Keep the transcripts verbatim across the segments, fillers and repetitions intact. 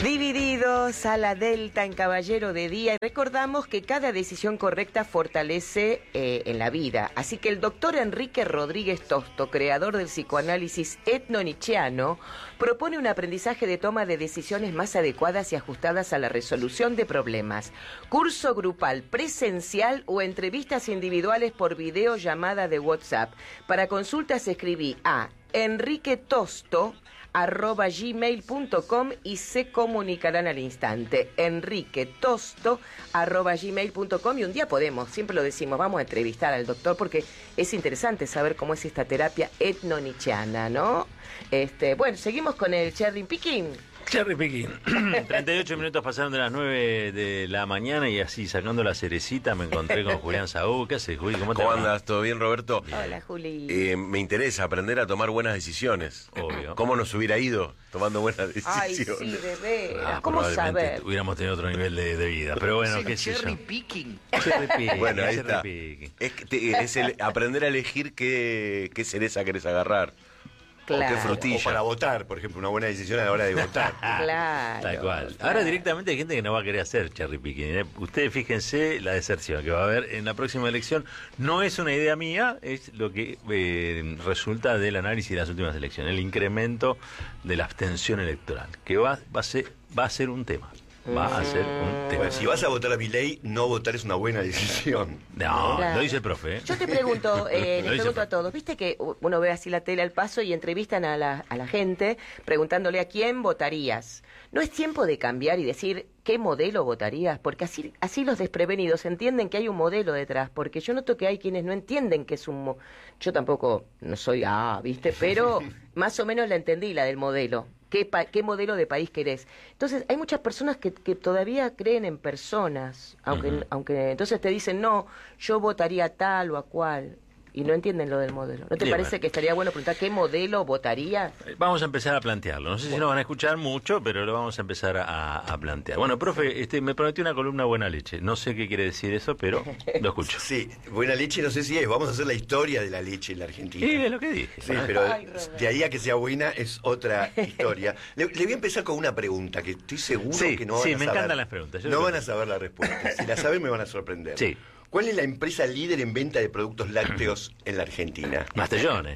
Divididos a la Delta en Caballero de Día, recordamos que cada decisión correcta fortalece eh, en la vida. Así que el doctor Enrique Rodríguez Tosto, creador del psicoanálisis etno-nietzscheano, propone un aprendizaje de toma de decisiones más adecuadas y ajustadas a la resolución de problemas. Curso grupal, presencial o entrevistas individuales por videollamada de WhatsApp. Para consultas escribí a enriquetosto arroba gmail punto com y se comunicarán al instante. enriquetosto arroba gmail punto com. Y un día podemos, siempre lo decimos, vamos a entrevistar al doctor porque es interesante saber cómo es esta terapia etno-nietzscheana, ¿no? Este, bueno, seguimos con el cherry picking. Cherry picking. treinta y ocho minutos pasaron de las nueve de la mañana y así sacando la cerecita me encontré con Julián Saúl. ¿Qué haces, Juli? ¿Cómo te ¿Cómo va? andas? ¿Todo bien, Roberto? Bien. Hola, Juli. Eh, me interesa aprender a tomar buenas decisiones. Obvio. ¿Cómo nos hubiera ido tomando buenas Ay, decisiones? sí, de veras. Ah, ¿Cómo probablemente saber? hubiéramos tenido otro nivel de, de vida. Pero bueno, Sí, qué sé cherry yo. picking. Cherry picking. Bueno, ahí cherry está. picking. Es, que te- es el aprender a elegir qué, qué cereza querés agarrar. Claro. O qué frutilla. O para votar, por ejemplo, una buena decisión a la hora de votar. Claro. Tal cual. claro. Ahora directamente hay gente que no va a querer hacer cherry picking. ¿eh? Ustedes fíjense la deserción que va a haber en la próxima elección. No es una idea mía, es lo que eh, resulta del análisis de las últimas elecciones. El incremento de la abstención electoral, que va, va, a, ser, va a ser un tema. Va a ser un tema. Bueno, si vas a votar a Milei, no votar es una buena decisión. No, Claro. lo dice el profe. ¿eh? Yo te pregunto, eh, Lo les dice pregunto a Fran. todos, viste que uno ve así la tele al paso y entrevistan a la, a la gente preguntándole a quién votarías. ¿No es tiempo de cambiar y decir qué modelo votarías? Porque así, así los desprevenidos entienden que hay un modelo detrás, porque yo noto que hay quienes no entienden que es un... mo- Yo tampoco no soy ah, viste, pero más o menos la entendí, la del modelo. ¿Qué, pa- qué modelo de país querés? Entonces, hay muchas personas que, que todavía creen en personas, aunque, Ujú. aunque entonces te dicen, no, yo votaría tal o a cual, y no entienden lo del modelo. ¿No te Bien, parece bueno. que estaría bueno preguntar qué modelo votarías? Eh, Vamos a empezar a plantearlo. No sé si nos van a escuchar mucho, pero lo vamos a empezar a, a plantear. Bueno, profe, este, me prometió una columna buena leche. No sé qué quiere decir eso, pero lo escucho. Sí, buena leche no sé si es. Vamos a hacer la historia de la leche en la Argentina. Y es lo que dije. Sí, ¿no? pero Ay, Roberto. de ahí a que sea buena es otra historia. Le, le voy a empezar con una pregunta que estoy seguro Sí, que no van sí, a me saber. encantan las preguntas. Yo No creo van que- a saber la respuesta. Si la saben me van a sorprender. Sí. ¿Cuál es la empresa líder en venta de productos lácteos en la Argentina? Mastellones.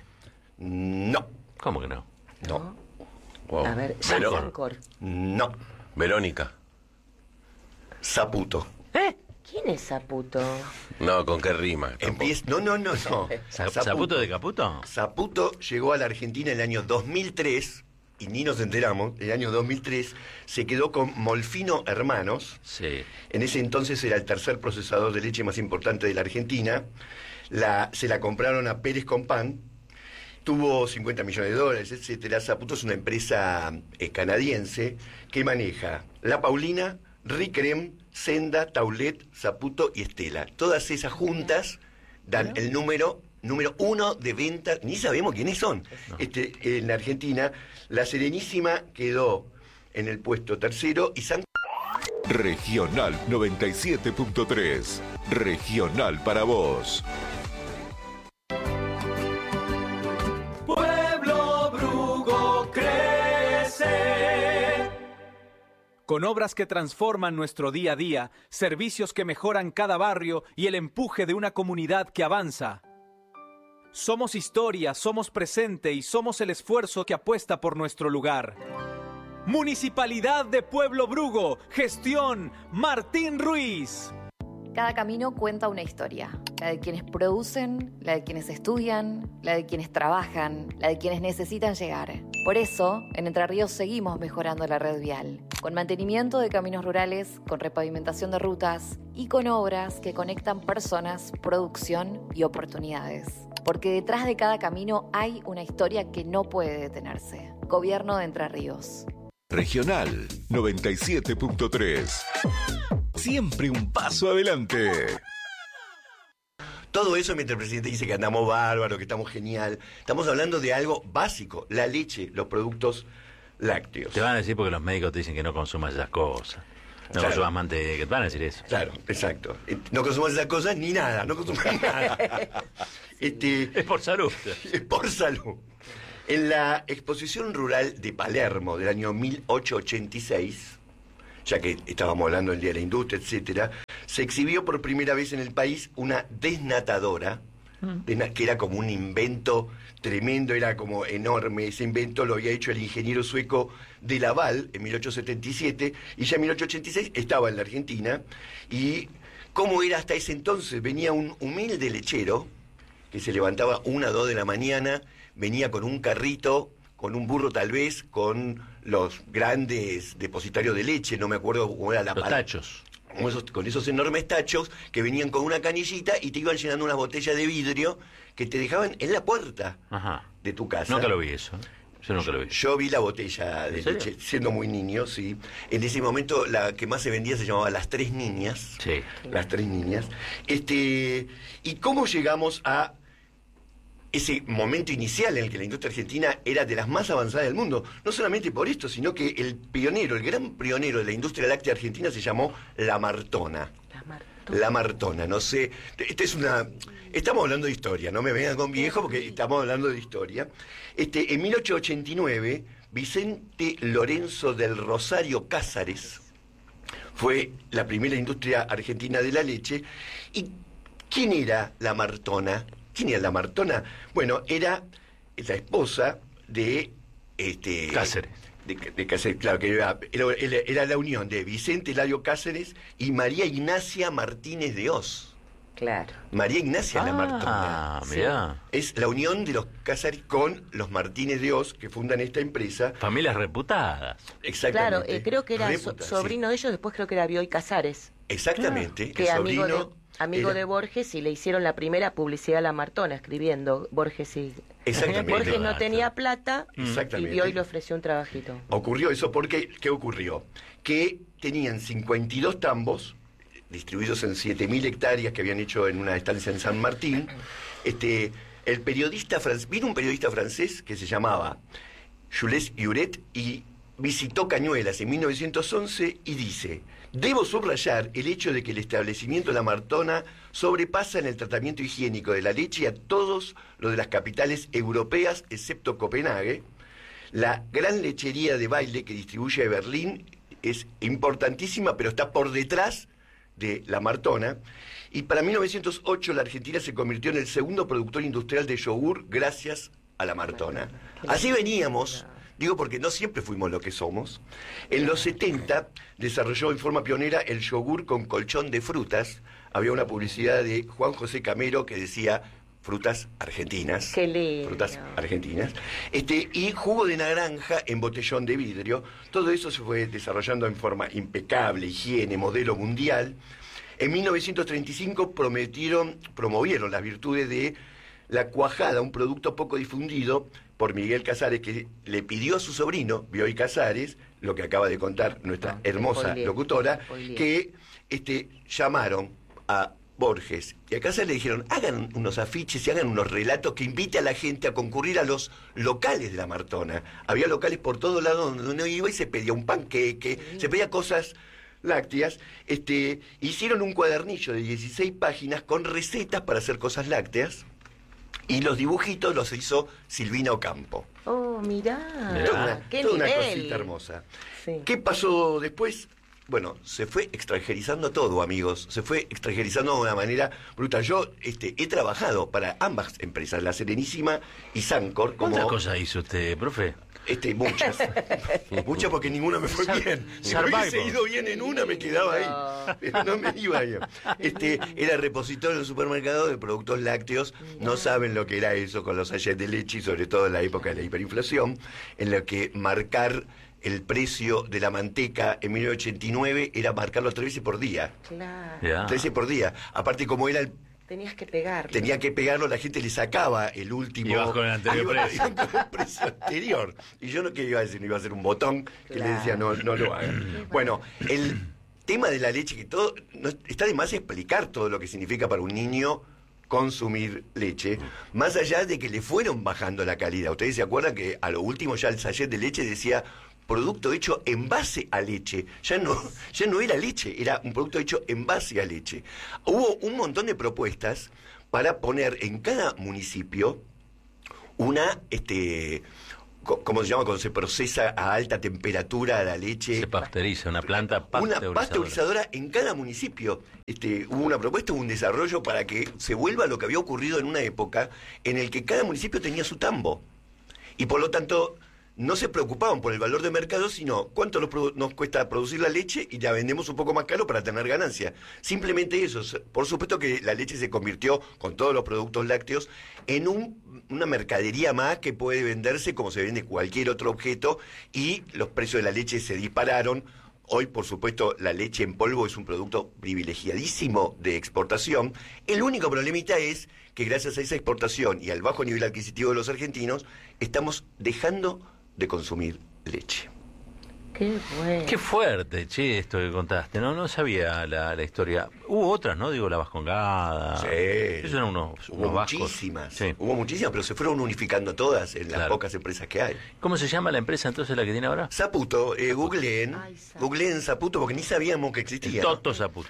No, ¿Cómo que no? no, Wow. A ver, Vero- Sancor. no. Verónica. Saputo. ¿Eh? ¿Quién es Saputo? No, ¿con qué rima? Tampoco. Empieza, no, no, no, no. Sa- ¿Saputo de Caputo? Saputo llegó a la Argentina en el año dos mil tres, y ni nos enteramos, el año dos mil tres, se quedó con Molfino Hermanos. Sí. En ese entonces era el tercer procesador de leche más importante de la Argentina. La, se la compraron a Pérez Compán. Tuvo cincuenta millones de dólares, etcétera. Saputo es una empresa eh, canadiense que maneja La Paulina, Ricrem, Senda, Taulet, Saputo y Estela. Todas esas juntas dan el número número uno de ventas. Ni sabemos quiénes son. Este, en la Argentina, La Serenísima quedó en el puesto tercero y San Regional noventa y siete punto tres. Regional para vos. Pueblo Brugo crece. Con obras que transforman nuestro día a día, servicios que mejoran cada barrio y el empuje de una comunidad que avanza. Somos historia, somos presente y somos el esfuerzo que apuesta por nuestro lugar. Municipalidad de Pueblo Brugo, gestión Martín Ruiz. Cada camino cuenta una historia, la de quienes producen, la de quienes estudian, la de quienes trabajan, la de quienes necesitan llegar. Por eso, en Entre Ríos seguimos mejorando la red vial, con mantenimiento de caminos rurales, con repavimentación de rutas y con obras que conectan personas, producción y oportunidades. Porque detrás de cada camino hay una historia que no puede detenerse. Gobierno de Entre Ríos. Regional noventa y siete punto tres. Siempre un paso adelante. Todo eso mientras el presidente dice que andamos bárbaros, que estamos genial. Estamos hablando de algo básico, la leche, los productos lácteos. Te van a decir porque los médicos te dicen que no consumas esas cosas. No Claro. consumas manteca. Te van a decir eso. Claro, exacto. Eh, No consumas esas cosas ni nada, no consumas nada. Este, Es por salud. por salud. En la exposición rural de Palermo del año mil ochocientos ochenta y seis, ya que estábamos hablando del Día de la Industria, etcétera, se exhibió por primera vez en el país una desnatadora, mm. que era como un invento tremendo, era como enorme. Ese invento lo había hecho el ingeniero sueco de Laval en mil ochocientos setenta y siete, y ya en mil ochocientos ochenta y seis estaba en la Argentina. Y cómo era hasta ese entonces, venía un humilde lechero que se levantaba una o dos de la mañana, venía con un carrito, con un burro tal vez, con los grandes depositarios de leche, no me acuerdo cómo era la Los palabra. tachos. Con esos, con esos enormes tachos que venían con una canillita y te iban llenando unas botellas de vidrio que te dejaban en la puerta Ajá. de tu casa. Nunca lo vi eso. Yo nunca lo vi. Yo vi la botella de leche siendo muy niño, sí. En ese momento la que más se vendía se llamaba Las Tres Niñas. Sí. Las Tres Niñas. Este, ¿y cómo llegamos a ese momento inicial en el que la industria argentina era de las más avanzadas del mundo? No solamente por esto, sino que el pionero, el gran pionero de la industria láctea argentina se llamó La Martona. La Martona. La Martona, no sé. Esta es una. Estamos hablando de historia, no me vengan con viejo porque estamos hablando de historia. Este, en mil ochocientos ochenta y nueve, Vicente Lorenzo del Rosario Cázares fue la primera industria argentina de la leche. ¿Y quién era la Martona? ¿Quién era la Martona? Bueno, era la esposa de este Cáceres. De, de Cáceres, claro, que era, era, era la unión de Vicente Lario Cáceres y María Ignacia Martínez de Oz. Claro. María Ignacia Ah, la Martona. mirá. Es la unión de los Cáceres con los Martínez de Oz, que fundan esta empresa. Familias reputadas. Exactamente. Claro, eh, creo que era so- Reputa, sobrino sí. de ellos, después creo que era Bioy Casares. Exactamente. Que el amigo de, sobrino amigo era- de Borges, y le hicieron la primera publicidad a la Martona, escribiendo Borges y... Exactamente. Borges no Ah, tenía claro. plata y Exactamente. Bioy le ofreció un trabajito. Ocurrió eso porque, ¿qué ocurrió? Que tenían cincuenta y dos tambos distribuidos en siete mil hectáreas que habían hecho en una estancia en San Martín. Este, el periodista francés, vino un periodista francés que se llamaba Jules Huret y visitó Cañuelas en mil novecientos once y dice: debo subrayar el hecho de que el establecimiento de la Martona sobrepasa en el tratamiento higiénico de la leche a todos los de las capitales europeas, excepto Copenhague. La gran lechería de Baile que distribuye a Berlín es importantísima, pero está por detrás de la Martona. Y para mil novecientos ocho la Argentina se convirtió en el segundo productor industrial de yogur gracias a la Martona. Así veníamos. Digo porque no siempre fuimos lo que somos. En los setenta desarrolló en forma pionera el yogur con colchón de frutas. Había una publicidad de Juan José Camero que decía frutas argentinas. Qué lindo. Frutas argentinas. Este, y jugo de naranja en botellón de vidrio. Todo eso se fue desarrollando en forma impecable, higiene, modelo mundial. En mil novecientos treinta y cinco prometieron, promovieron las virtudes de la cuajada, un producto poco difundido por Miguel Casares, que le pidió a su sobrino, Bioy Casares, lo que acaba de contar nuestra Ah, hermosa spoileé, locutora, spoileé. que este, llamaron a Borges y a Casares le dijeron: hagan unos afiches y hagan unos relatos que invite a la gente a concurrir a los locales de la Martona. Había locales por todos lados donde uno iba y se pedía un panqueque, sí. se pedía cosas lácteas. Este, hicieron un cuadernillo de dieciséis páginas con recetas para hacer cosas lácteas. Y los dibujitos los hizo Silvina Ocampo. Oh, mirá. Mirá. Toda una, Qué toda una nivel. cosita hermosa. Sí. ¿Qué pasó después? Bueno, se fue extranjerizando todo, amigos. Se fue extranjerizando de una manera brutal. Yo este, he trabajado para ambas empresas, la Serenísima y Sancor. Como, ¿Cuántas cosas hizo usted, profe? Este, muchas. muchas porque ninguna me fue Sar- bien. Si me Survivor. hubiese ido bien en una, me quedaba ahí. Pero no me iba bien. Este, era repositorio en el supermercado de productos lácteos. No saben lo que era eso con los sachets de leche, y sobre todo en la época de la hiperinflación, en la que marcar el precio de la manteca en mil novecientos ochenta y nueve era marcarlo tres veces por día. Claro. Ya. Tres veces por día. Aparte, como era el Tenías que pegarlo. tenía que pegarlo, la gente le sacaba el último. Ibas con el anterior Iba- precio. iba con el precio anterior. Y yo no, ¿qué iba a decir? No iba a hacer un botón que le Claro. decía no, no lo hagan. Bueno, el tema de la leche, que todo. No, está de más explicar todo lo que significa para un niño consumir leche, más allá de que le fueron bajando la calidad. Ustedes se acuerdan que a lo último ya el sachet de leche decía producto hecho en base a leche. Ya no, ya no era leche, era un producto hecho en base a leche. Hubo un montón de propuestas para poner en cada municipio una, este, ¿cómo se llama? Cuando se procesa a alta temperatura la leche. Se pasteuriza, una planta Una pasteurizadora. pasteurizadora en cada municipio. Este, hubo una propuesta, hubo un desarrollo para que se vuelva lo que había ocurrido en una época en el que cada municipio tenía su tambo. Y por lo tanto, no se preocupaban por el valor de mercado, sino cuánto nos, produ- nos cuesta producir la leche y la vendemos un poco más caro para tener ganancia. Simplemente eso. Por supuesto que la leche se convirtió, con todos los productos lácteos, en un, una mercadería más que puede venderse como se vende cualquier otro objeto, y los precios de la leche se dispararon. Hoy, por supuesto, la leche en polvo es un producto privilegiadísimo de exportación. El único problemita es que gracias a esa exportación y al bajo nivel adquisitivo de los argentinos, estamos dejando de consumir leche. Qué bueno. Qué fuerte, che, esto que contaste. No no sabía la, la historia. Hubo otras, ¿no? Digo, la Vascongada. Sí. Esos eran unos, Hubo unos vascos. muchísimas, Sí. hubo muchísimas, pero se fueron unificando todas en las Claro. pocas empresas que hay. ¿Cómo se llama la empresa entonces la que tiene ahora? Saputo, eh, googleen, Ay, Saputo. googleen Saputo porque ni sabíamos que existía. ¿no? Toto Saputo.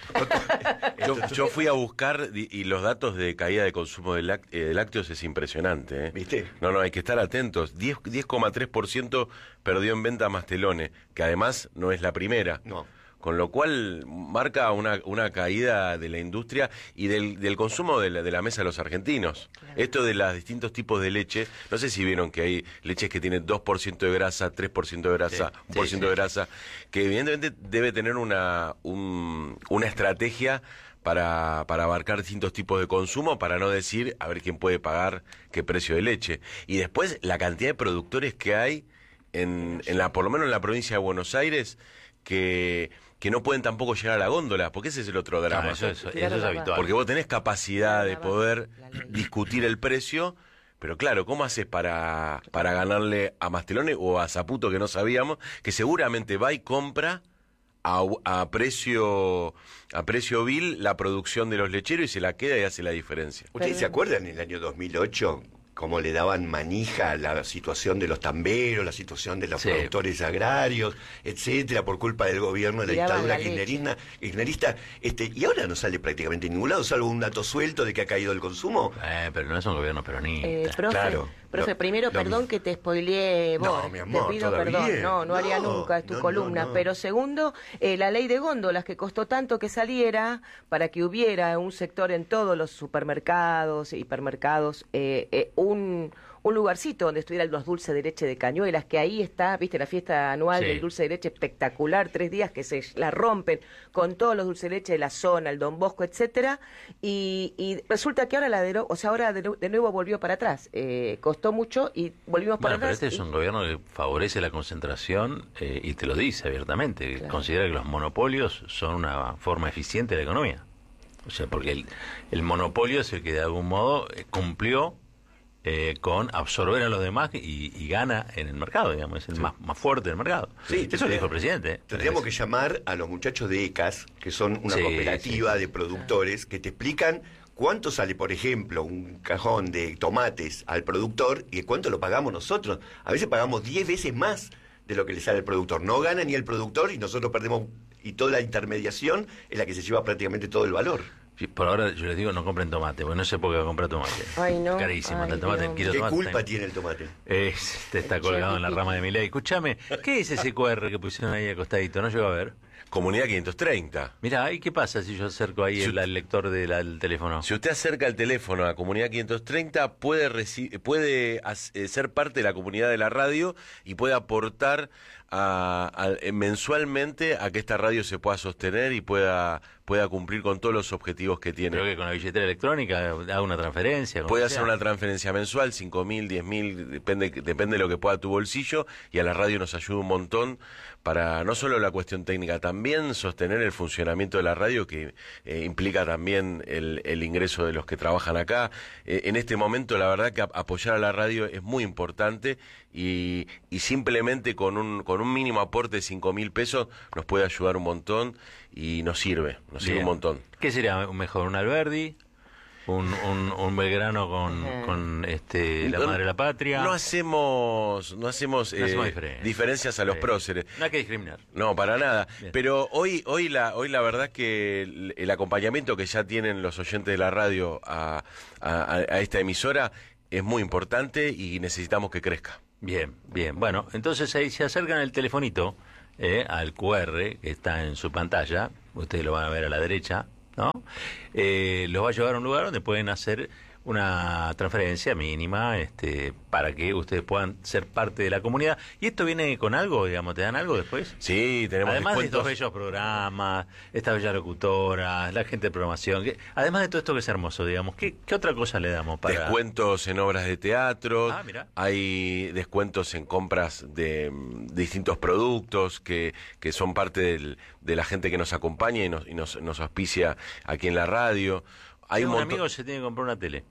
Yo, yo fui a buscar y, y los datos de caída de consumo de, láct- eh, de lácteos es impresionante. ¿eh? ¿Viste? No, no, hay que estar atentos. diez coma tres por ciento perdió en venta Mastelone, que además no es la primera. No. Con lo cual marca una, una caída de la industria y del, del consumo de la, de la mesa de los argentinos. Esto de los distintos tipos de leche, no sé si vieron que hay leches que tienen dos por ciento de grasa, tres por ciento de grasa, Sí, uno por ciento sí, de sí. grasa, que evidentemente debe tener una, un- una estrategia para, para abarcar distintos tipos de consumo, para no decir a ver quién puede pagar qué precio de leche. Y después la cantidad de productores que hay, en, en la por lo menos en la provincia de Buenos Aires, que, que no pueden tampoco llegar a la góndola, porque ese es el otro drama. Claro, eso, es- eso Claro, es la habitual. Porque vos tenés capacidad de La- poder la ley. discutir el precio, pero claro, ¿cómo haces para, para ganarle a Mastelone o a Saputo, que no sabíamos, que seguramente va y compra a, a precio a precio vil la producción de los lecheros y se la queda y hace la diferencia? ¿Ustedes se acuerdan en el año dos mil ocho cómo le daban manija a la situación de los tamberos, la situación de los Sí. productores agrarios, etcétera, por culpa del gobierno de la Tiraban dictadura la leche. kirchnerista, kirchnerista, este, y ahora no sale prácticamente en ningún lado, salvo un dato suelto de que ha caído el consumo? Eh, pero no es un gobierno peronista. Eh, profe, Claro. profe, Lo- primero, lo perdón mismo. que te spoileé vos. No, mi amor, te pido todavía. perdón. No, no, haría No, nunca, es tu no, no, columna. no. Pero segundo, eh, la ley de góndolas que costó tanto que saliera para que hubiera un sector en todos los supermercados, hipermercados, eh, eh, un... un lugarcito donde estuvieran los dulces de leche de Cañuelas, que ahí está, viste, la fiesta anual Sí. del dulce de leche espectacular, tres días que se la rompen con todos los dulces de leche de la zona, el Don Bosco, etcétera, y, y resulta que ahora la de, o sea, ahora de, nu- de nuevo volvió para atrás, eh, costó mucho y volvimos para Bueno, pero atrás. este es y- un gobierno que favorece la concentración eh, y te lo dice abiertamente. que Claro. Considera que los monopolios son una forma eficiente de la economía. O sea, porque el, el monopolio es el que de algún modo eh, cumplió eh, con absorber a los demás y, y gana en el mercado, digamos, es el más, más fuerte del mercado. Sí, Eso lo dijo el presidente. ¿eh? Tendríamos que llamar a los muchachos de ECAS, que son una Sí, cooperativa sí, sí. de productores, que te explican cuánto sale, por ejemplo, un cajón de tomates al productor y cuánto lo pagamos nosotros. A veces pagamos diez veces más de lo que le sale al productor. No gana ni el productor y nosotros perdemos, y toda la intermediación es la que se lleva prácticamente todo el valor. Sí, por ahora yo les digo no compren tomate, porque no sé por qué va a comprar tomate. Ay, no. Carísimo, Ay, el tomate, Dios el kilo de ¿Qué tomate culpa está- tiene el tomate? Este está colgado en la rama de mi ley. Escúchame, ¿qué es ese cu erre que pusieron ahí acostadito? No llego a ver. Comunidad quinientos treinta. Mira, ¿y qué pasa si yo acerco ahí Si el, el lector de la- del teléfono? Si usted acerca el teléfono a Comunidad quinientos treinta, puede, reci- puede as- eh, ser parte de la comunidad de la radio y puede aportar a- a- eh, mensualmente a que esta radio se pueda sostener y pueda, pueda cumplir con todos los objetivos que tiene. Creo que con la billetera electrónica haga una transferencia. como Puede sea. hacer una transferencia mensual, cinco mil, diez mil, depende, depende de lo que pueda tu bolsillo, y a la radio nos ayuda un montón para no solo la cuestión técnica, también sostener el funcionamiento de la radio, que eh, implica también el, el ingreso de los que trabajan acá. Eh, en este momento, la verdad que ap- apoyar a la radio es muy importante y, y simplemente con un, con un mínimo aporte de cinco mil pesos nos puede ayudar un montón y nos sirve, nos sirve Bien. un montón. ¿Qué sería mejor, un Alberdi? Un, un, un Belgrano con, Ajá. con este, la No- madre de la patria. No hacemos, no hacemos, No hacemos eh, diferencia. diferencias a los Sí. próceres. No hay que discriminar. No, para nada. Bien. Pero hoy, hoy la, hoy la verdad que el, el acompañamiento que ya tienen los oyentes de la radio a, a, a esta emisora es muy importante y necesitamos que crezca. Bien, bien. Bueno, entonces ahí se acercan el telefonito eh, al Q R que está en su pantalla. Ustedes lo van a ver a la derecha, ¿no? Eh, los va a llevar a un lugar donde pueden hacer una transferencia mínima este, para que ustedes puedan ser parte de la comunidad. ¿Y esto viene con algo, digamos? ¿Te dan algo después? Sí, tenemos Además descuentos. de estos bellos programas, estas bellas locutoras, la gente de programación, que, además de todo esto que es hermoso, digamos, ¿qué, qué otra cosa le damos para...? Descuentos en obras de teatro, Ah, mirá. hay descuentos en compras de mm, distintos productos que, que son parte del, de la gente que nos acompaña y nos, y nos, nos auspicia aquí en la radio. Hay Tengo un un montón- amigo que se tiene que comprar una tele.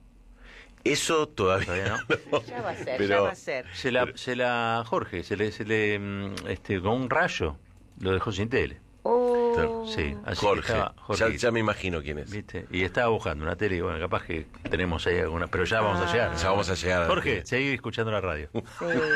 Eso todavía, Todavía no. Ya va a ser, Pero- ya va a ser. Se la, se la Jorge, se le, se le mm, este, con un rayo, lo dejó sin tele. Oh. Claro. Sí, así que Jorge, estaba- Jorge, Ya, ya me imagino quién es. ¿viste? Y estaba buscando una tele, y bueno, capaz que tenemos ahí alguna, pero ya vamos a llegar. Ya vamos a llegar a la Jorge, tele. seguí escuchando la radio. Sí,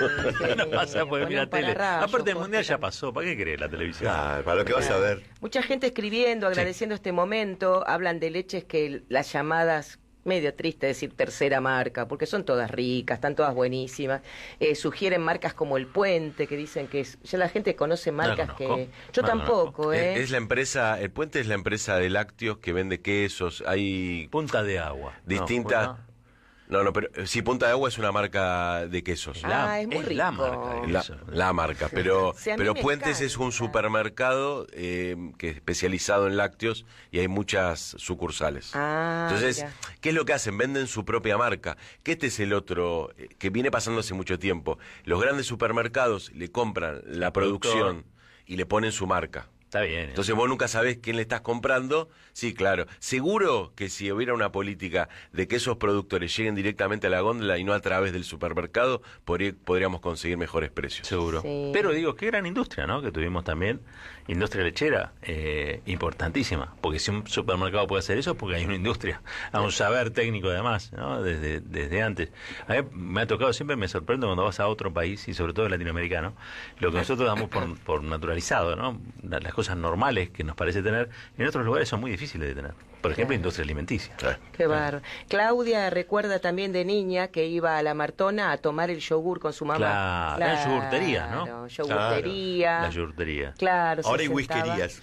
No pasa porque Poné mira un tele. pararrayo, Aparte el Jorge, mundial ya también. pasó, ¿para qué querés la televisión? Ah, para lo que vas a ver. Mucha gente escribiendo, agradeciendo este momento, hablan de leches que las llamadas, medio triste decir tercera marca, porque son todas ricas, están todas buenísimas, eh, sugieren marcas como El Puente, que dicen que es- ya la gente conoce marcas conozco, que... Yo no la tampoco, conozco. ¿eh? Es, es la empresa, El Puente es la empresa de lácteos que vende quesos, hay Punta de agua. No, distintas... ¿no? No, no, pero eh, sí, Punta de Agua es una marca de quesos. Ah, es muy la rico. marca de La, queso. la marca, pero, Sí, a mí pero me Puentes es un encanta. supermercado eh, que es especializado en lácteos y hay muchas sucursales. Ah, Entonces, mira. ¿qué es lo que hacen? Venden su propia marca. Que este es el otro eh, que viene pasando hace mucho tiempo. Los grandes supermercados le compran la producción y le ponen su marca. Está bien. ¿eh? Entonces vos nunca sabés quién le estás comprando. Sí, claro. Seguro que si hubiera una política de que esos productores lleguen directamente a la góndola y no a través del supermercado, podrí- podríamos conseguir mejores precios. Seguro. Sí. Pero digo, qué gran industria, ¿no? Que tuvimos también. Industria lechera, eh, importantísima. Porque si un supermercado puede hacer eso, es porque hay una industria. A un saber técnico además, ¿no? Desde, desde antes. A mí me ha tocado, siempre me sorprende cuando vas a otro país, y sobre todo latinoamericano, lo que nosotros damos por, por naturalizado, ¿no? La- Las cosas normales que nos parece tener, en otros lugares son muy difíciles de tener. Por ejemplo, industria alimenticia. Sí. Qué bárbaro. Claudia recuerda también de niña que iba a la Martona a tomar el yogur con su mamá. Claro, eran yogurterías, ¿no? Claro, yogurtería. La yogurtería. Claro, se Ahora hay sentaba. whiskerías.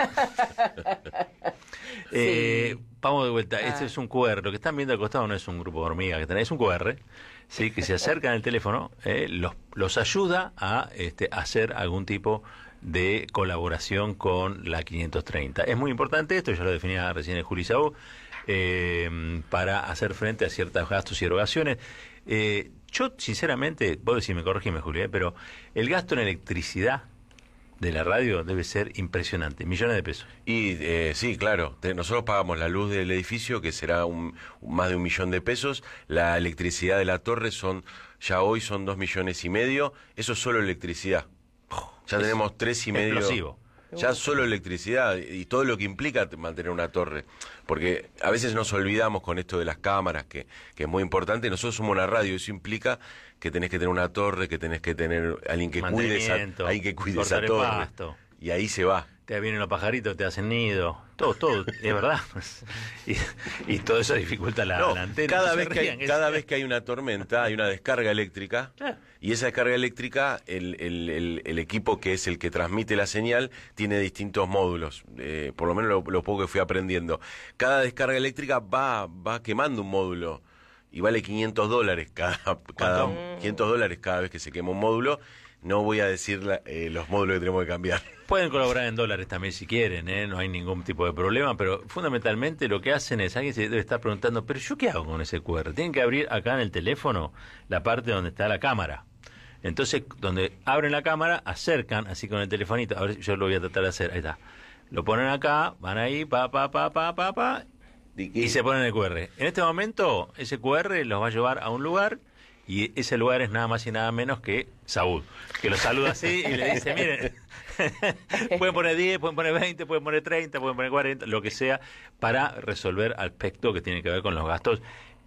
Eh, vamos de vuelta. Ah. Este es un Q R. Lo que están viendo al costado no es un grupo de hormigas que tenés, es un Q R, ¿sí? Que se acercan al teléfono, eh, los, los ayuda a este, hacer algún tipo de colaboración con la quinientos treinta. Es muy importante esto, ya lo definía recién el Juli Saúl, eh, para hacer frente a ciertos gastos y erogaciones. Eh, yo, sinceramente, vos decís, me corregime, Juli, eh, pero el gasto en electricidad de la radio debe ser impresionante, millones de pesos. Y eh, sí, claro, te- nosotros pagamos la luz del edificio, que será un, más de un millón de pesos, la electricidad de la torre son, ya hoy son dos millones y medio, eso es solo electricidad. Ya Es tenemos tres y medio. explosivo. Ya solo electricidad y todo lo que implica t- mantener una torre. Porque a veces nos olvidamos con esto de las cámaras, que, que es muy importante. Nosotros somos una radio, eso implica que tenés que tener una torre, que tenés que tener alguien que cuide esa, Mantenimiento, alguien que cuide esa cortar el torre. pasto. Y ahí se va. Te vienen los pajaritos, te hacen nido, todo, todo, es verdad. Y, y todo eso dificulta la, No, la antena. cada No se vez que hay, rían, es- cada vez que hay una tormenta hay una descarga eléctrica Claro. y esa descarga eléctrica el, el, el, el equipo que es el que transmite la señal tiene distintos módulos, eh, por lo menos lo, lo poco que fui aprendiendo. Cada descarga eléctrica va, va quemando un módulo y vale quinientos dólares cada, cada ¿Cuánto? quinientos dólares cada vez que se quema un módulo. No voy a decir la- eh, los módulos que tenemos que cambiar. Pueden colaborar en dólares también si quieren, ¿eh? No hay ningún tipo de problema, pero fundamentalmente lo que hacen es, alguien se debe estar preguntando, ¿pero yo qué hago con ese Q R? Tienen que abrir acá en el teléfono la parte donde está la cámara. Entonces, donde abren la cámara, acercan así con el telefonito, a ver, yo lo voy a tratar de hacer, ahí está. Lo ponen acá, van ahí, pa, pa, pa, pa, pa, pa, y se ponen el Q R. En este momento, ese Q R los va a llevar a un lugar, y ese lugar es nada más y nada menos que Saúl, que lo saluda así y le dice, miren, pueden poner diez, pueden poner veinte, pueden poner treinta, pueden poner cuarenta, lo que sea, para resolver aspectos que tienen que ver con los gastos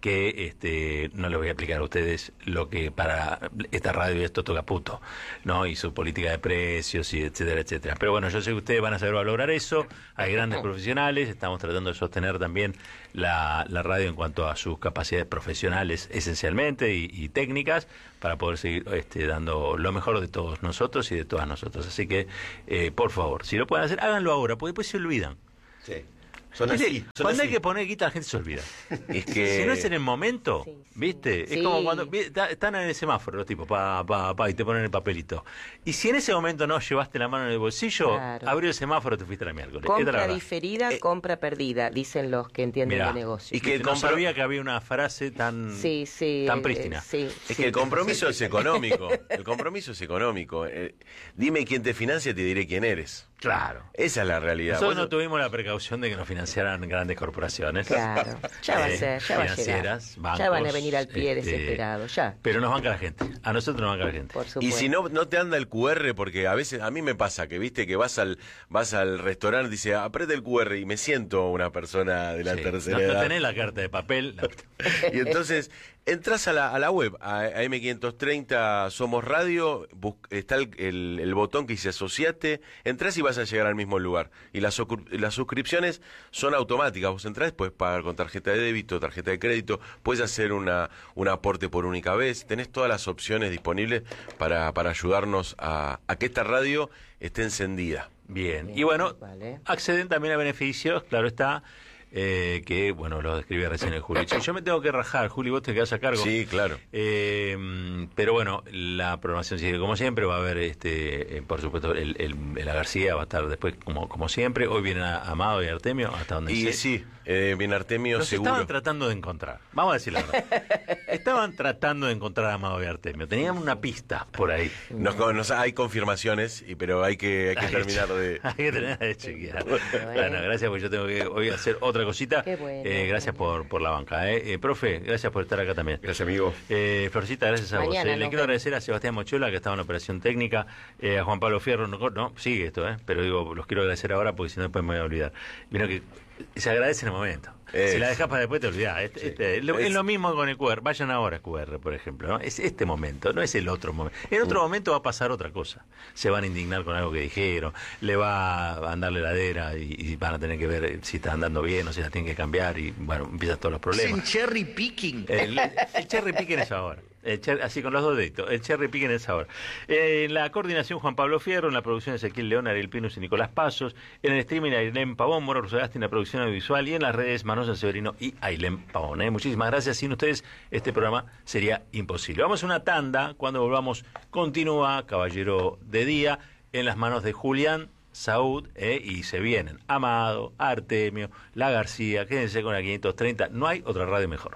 que este, no les voy a explicar a ustedes lo que para esta radio y esto toca puto, ¿no? Y su política de precios y etcétera, etcétera. Pero bueno, yo sé que ustedes van a saber valorar eso. Hay grandes profesionales, estamos tratando de sostener también la, la radio en cuanto a sus capacidades profesionales esencialmente y, y técnicas para poder seguir este, dando lo mejor de todos nosotros y de todas nosotras. Así que, eh, por favor, si lo pueden hacer, háganlo ahora, porque después se olvidan. Sí. Son así. Son Cuando así. hay que poner guita, la gente se olvida. Es que... Si no es en el momento, Sí, sí. ¿viste? Sí. Es como cuando vi- ta- están en el semáforo los tipos, pa, pa, pa, y te ponen el papelito. Y si en ese momento no llevaste la mano en el bolsillo, Claro. abrió el semáforo, te fuiste a la miércoles. Esta es la Compra verdad. diferida, compra perdida, dicen los que entienden Mirá, de negocio. y que no compro- sabía que había una frase tan, Sí, sí. tan eh, prístina. sí, Es sí. que el compromiso es económico. El compromiso es económico. Eh, dime quién te financia, te diré quién eres. Claro. Esa es la realidad. Nosotros Vos- no tuvimos la precaución de que nos financiaran grandes corporaciones. Claro, ya va a Eh, ser, ya va a llegar. financieras, bancos, Ya van a venir al pie este, desesperados, ya, Pero nos banca la gente. A nosotros nos banca la gente. por Y supuesto. si no, no te anda el cu erre, porque a veces, a mí me pasa que, viste, que vas al vas al restaurante, dice, aprieta el cu erre, y me siento una persona de la Sí. tercera no, no edad. tenés la carta de papel. la- Y entonces, entras a la, a la web, a, a eme quinientos treinta Somos Radio, bus- está el, el- el botón que dice asociate, entras y vas a llegar al mismo lugar. Y las, ocur- las suscripciones son automáticas, vos entrás, puedes pagar con tarjeta de débito, tarjeta de crédito, puedes hacer una, un aporte por única vez, tenés todas las opciones disponibles para, para ayudarnos a, a que esta radio esté encendida. Bien. Y bueno, Vale. acceden también a beneficios, claro está, eh, que, bueno, lo describí recién el Juli. Yo me tengo que rajar, Juli, vos te quedás a cargo. Sí, claro. Eh, mm, pero bueno, la programación sigue como siempre, va a haber, este, eh, por supuesto, el, el, el La García va a estar después como, como siempre. Hoy vienen a- Amado y Artemio, hasta donde Y sé. sí, eh, bien Artemio, Los seguro. estaban tratando de encontrar, vamos a decir la verdad. Estaban tratando de encontrar a Amado y Artemio, tenían una pista por ahí. Nos, nos- hay confirmaciones, y, pero hay que, hay que Hay terminar que- de... Hay que terminar de chequear. Bueno. Bueno, gracias, porque yo tengo que hoy hacer otra cosita. Qué bueno. Eh, gracias por, por la banca. Eh. Eh, profe, gracias por estar acá también. Gracias, amigo. Eh, Florcita, gracias a vos. Mañana Eh, le nos quiero vemos. agradecer a Sebastián Mochola, que estaba en operación técnica, eh, a Juan Pablo Fierro, no, no, sigue esto, eh, pero digo, los quiero agradecer ahora porque si no después me voy a olvidar. Vino que se agradece en el momento. Es- Si la dejas para después te olvidás. Este- este, es, lo, Es- es lo mismo con el Q R. Vayan ahora a Q R, por ejemplo. ¿no? Es este momento, no es el otro momento. En otro momento va a pasar otra cosa. Se van a indignar con algo que dijeron, le va a andar la heladera y, y van a tener que ver si está andando bien o si la tienen que cambiar y bueno, empiezan todos los problemas. cherry picking. El, el cherry picking es ahora. El cher- así con los dos deditos. El cherry picking es ahora. Eh, en la coordinación Juan Pablo Fierro, en la producción Ezequiel León, Ariel Pinus y Nicolás Pasos, en el streaming Ailén Pavón, Moro Rosagasti en la producción audiovisual y en las redes Manosa Severino y Ailén Pavón. ¿eh? Muchísimas gracias. Sin ustedes este programa sería imposible. Vamos a una tanda. Cuando volvamos continúa Caballero de Día en las manos de Julián Saúd, eh, y se vienen Amado, Artemio, La García. Quédense con la quinientos treinta. No hay otra radio mejor.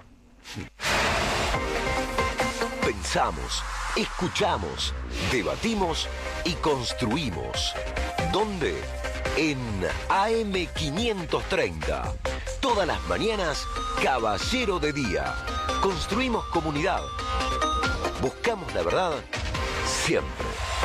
Pensamos, escuchamos, debatimos y construimos. ¿Dónde? En A M quinientos treinta. Todas las mañanas, Caballero de Día. Construimos comunidad. Buscamos la verdad siempre.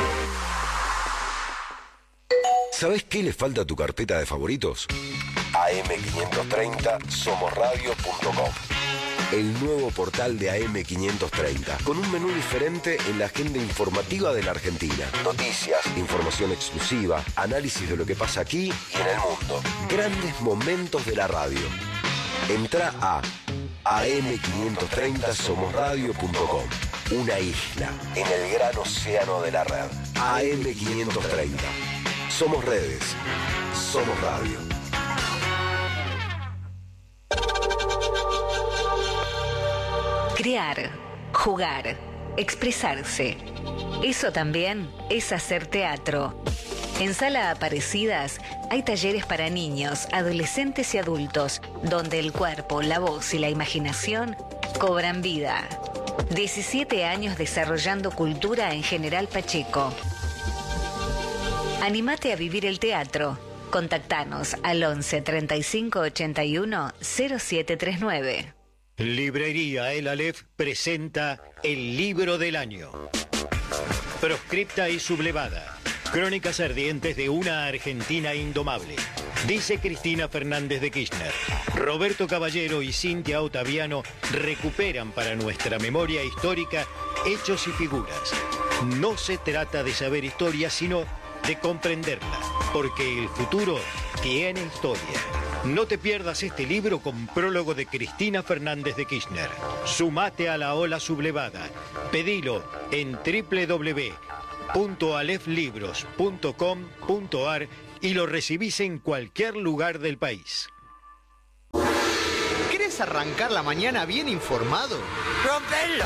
¿Sabes qué le falta a tu carpeta de favoritos? A M quinientos treinta somos radio punto com. El nuevo portal de A M quinientos treinta, con un menú diferente en la agenda informativa de la Argentina. Noticias, información exclusiva, análisis de lo que pasa aquí y en el mundo. Grandes momentos de la radio. Entra a A M quinientos treinta somos radio punto com. Una isla en el gran océano de la red. A M quinientos treinta. Somos redes. Somos radio. Crear, jugar, expresarse. Eso también es hacer teatro. En Sala Aparecidas hay talleres para niños, adolescentes y adultos, donde el cuerpo, la voz y la imaginación cobran vida. diecisiete años desarrollando cultura en General Pacheco. Anímate a vivir el teatro. Contactanos al once treinta y cinco ochenta y uno cero siete treinta y nueve. Librería El Aleph presenta el libro del año. Proscripta y sublevada. Crónicas ardientes de una Argentina indomable. Dice Cristina Fernández de Kirchner. Roberto Caballero y Cintia Ottaviano recuperan para nuestra memoria histórica hechos y figuras. No se trata de saber historia, sino de comprenderla, porque el futuro tiene historia. No te pierdas este libro con prólogo de Cristina Fernández de Kirchner. Sumate a la ola sublevada. Pedilo en doble u doble u doble u punto alef libros punto com punto ar y lo recibís en cualquier lugar del país. ¿Querés arrancar la mañana bien informado? ¡Rompelo!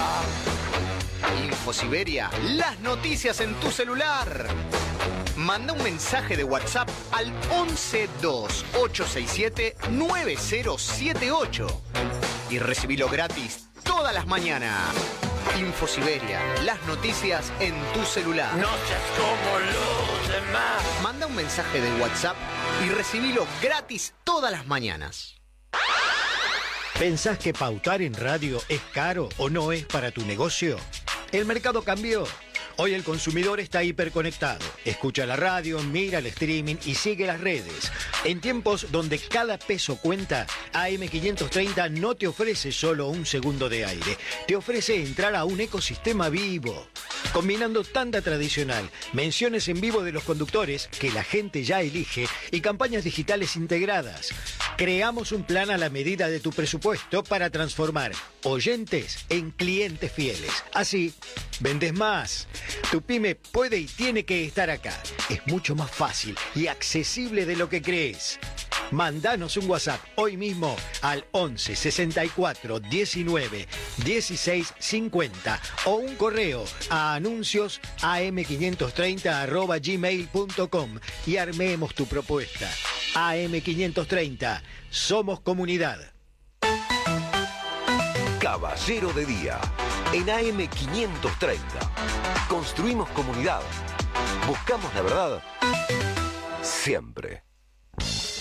InfoSiberia, las noticias en tu celular. Manda un mensaje de WhatsApp al once dos ocho seis siete nueve cero siete ocho y recibilo gratis todas las mañanas. InfoSiberia, las noticias en tu celular. No seas como los demás. Manda un mensaje de WhatsApp y recibilo gratis todas las mañanas. ¿Pensás que pautar en radio es caro o no es para tu negocio? El mercado cambió. Hoy el consumidor está hiperconectado. Escucha la radio, mira el streaming y sigue las redes. En tiempos donde cada peso cuenta, A M quinientos treinta no te ofrece solo un segundo de aire. Te ofrece entrar a un ecosistema vivo, combinando tanda tradicional, menciones en vivo de los conductores que la gente ya elige y campañas digitales integradas. Creamos un plan a la medida de tu presupuesto para transformar oyentes en clientes fieles. Así, vendes más. Tu pyme puede y tiene que estar acá. Es mucho más fácil y accesible de lo que crees. Mandanos un WhatsApp hoy mismo al once sesenta y cuatro diecinueve dieciséis cincuenta o un correo a anuncios a m quinientos treinta arroba gmail punto com y armemos tu propuesta. A M quinientos treinta, somos comunidad. Caballero de Día, en A M quinientos treinta. Construimos comunidad. Buscamos la verdad siempre.